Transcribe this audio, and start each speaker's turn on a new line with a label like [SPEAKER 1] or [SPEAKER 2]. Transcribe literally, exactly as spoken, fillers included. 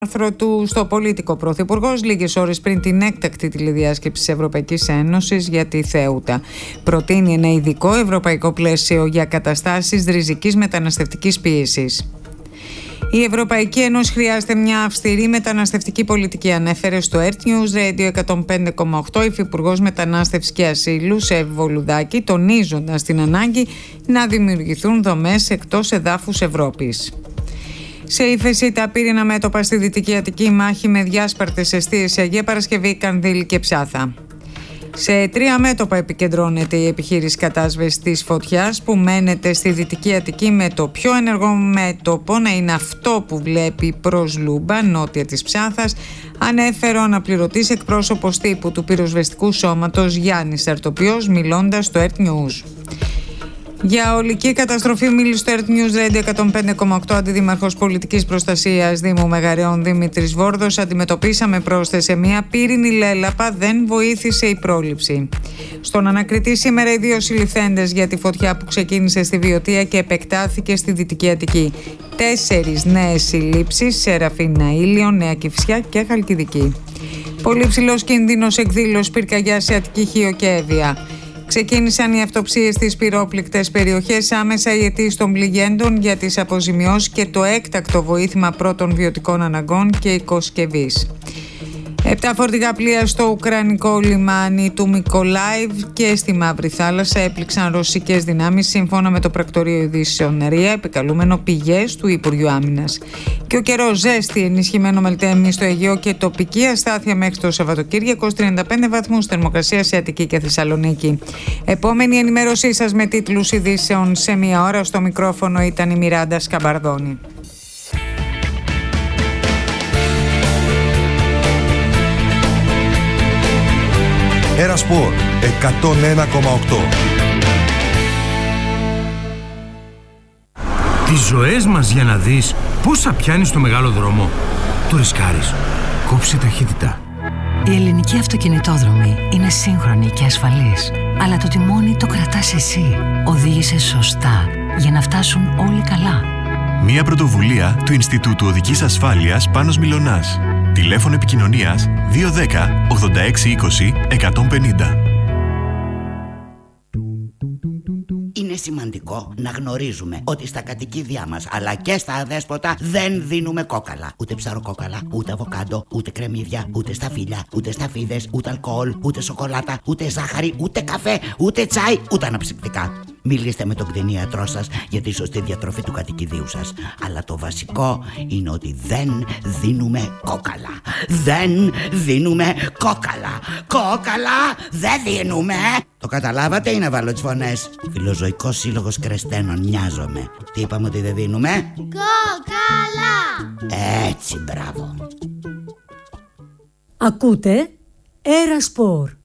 [SPEAKER 1] Άρθρο του στο Πολίτικο. Πρωθυπουργός λίγες ώρες πριν την έκτακτη τηλεδιάσκεψη της Ευρωπαϊκής Ένωσης για τη Θέουτα προτείνει ένα ειδικό ευρωπαϊκό πλαίσιο για καταστάσεις ριζικής μεταναστευτικής πίεσης. Η Ευρωπαϊκή Ένωση χρειάζεται μια αυστηρή μεταναστευτική πολιτική, ανέφερε στο Earth News Radio εκατόν πέντε κόμμα οκτώ υφυπουργός Μετανάστευσης και Ασύλου Σεβ Βολουδάκη, τονίζοντας την ανάγκη να δημιουργηθούν δομές εκτός εδάφους Ευρώπης. Σε ύφεση τα πύρινα μέτωπα στη Δυτική Αττική, μάχη με διάσπαρτες εστίες σε Αγία Παρασκευή, Κανδύλη και Ψάθα. Σε τρία μέτωπα επικεντρώνεται η επιχείρηση κατάσβεσης της φωτιάς που μένεται στη Δυτική Αττική, με το πιο ενεργό μέτωπο να είναι αυτό που βλέπει προς Λούμπα, νότια της Ψάθας, ανέφερε ο αναπληρωτής εκπρόσωπος τύπου του πυροσβεστικού σώματος Γιάννης Αρτοπιός, μιλώντας στο Earth News. Για ολική καταστροφή μίλησε στο Earth News Radio εκατόν πέντε κόμμα οκτώ αντιδήμαρχος πολιτικής προστασίας Δήμου Μεγαρεών Δημήτρης Βόρδος. Αντιμετωπίσαμε, πρόσθεσε, μια πύρινη λέλαπα, δεν βοήθησε η πρόληψη. Στον ανακριτή σήμερα οι δύο συλληφθέντες για τη φωτιά που ξεκίνησε στη Βιωτία και επεκτάθηκε στη Δυτική Αττική. Τέσσερις νέες συλλήψεις σε Ραφίνα Ήλιο, Νέα Κηφισιά και Χαλκιδική. Πολύ ψηλός κίνδυνος εκδήλωση πυρκαγιά σε Αττική, Χίο και Εύβοια. Ξεκίνησαν οι αυτοψίες στις πυρόπληκτες περιοχές, άμεσα οι αιτίες των πληγέντων για τις αποζημιώσεις και το έκτακτο βοήθημα πρώτων βιωτικών αναγκών και οικοσκευής. Επτά φορτηγά πλοία στο ουκρανικό λιμάνι του Μικολάιβ και στη Μαύρη Θάλασσα έπληξαν ρωσικές δυνάμεις, σύμφωνα με το πρακτορείο ειδήσεων ΡΙΑ, επικαλούμενο πηγές του Υπουργείου Άμυνας. Και ο καιρός, ζέστη, ενισχυμένο μελτέμι στο Αιγαίο και τοπική αστάθεια μέχρι το Σαββατοκύριακο, τριάντα πέντε βαθμούς θερμοκρασία σε Αττική και Θεσσαλονίκη. Επόμενη ενημέρωσή σας με τίτλους ειδήσεων σε μία ώρα. Στο μικρόφωνο ήταν η Μιράντα Σκαμπαρδόνη.
[SPEAKER 2] Ερασπορ εκατόν ένα κόμμα οκτώ.
[SPEAKER 3] Τις ζωές μας για να δεις πόσα πιάνεις στο μεγάλο δρόμο. Το ρισκάρεις. Κόψε ταχύτητα.
[SPEAKER 4] Η ελληνική αυτοκινητόδρομη είναι σύγχρονη και ασφαλής, αλλά το τιμόνι το κρατάς εσύ. Οδήγησε σωστά για να φτάσουν όλοι καλά.
[SPEAKER 5] Μία πρωτοβουλία του Ινστιτούτου Οδικής Ασφάλειας Πάνος Μιλωνάς. Τηλέφωνο επικοινωνίας δύο ένα μηδέν ογδόντα έξι είκοσι εκατόν πενήντα.
[SPEAKER 6] Είναι σημαντικό να γνωρίζουμε ότι στα κατοικίδια μας αλλά και στα αδέσποτα δεν δίνουμε κόκαλα. Ούτε ψαροκόκαλα, ούτε αβοκάντο, ούτε κρεμμύδια, ούτε σταφύλια, ούτε σταφίδες, ούτε αλκοόλ, ούτε σοκολάτα, ούτε ζάχαρη, ούτε καφέ, ούτε τσάι, ούτε αναψυκτικά. Μιλήστε με τον κτηνίατρό σας για τη σωστή διατροφή του κατοικιδίου σας. Αλλά το βασικό είναι ότι δεν δίνουμε κόκαλα. Δεν δίνουμε κόκαλα. Κόκαλα δεν δίνουμε. Το καταλάβατε ή να βάλω τις φωνές? Φιλοζωικός Σύλλογος Κρεστένων, νοιάζομαι. Τι είπαμε ότι δεν δίνουμε?
[SPEAKER 7] Κόκαλα.
[SPEAKER 6] Έτσι, μπράβο.
[SPEAKER 8] Ακούτε Ερασπορ.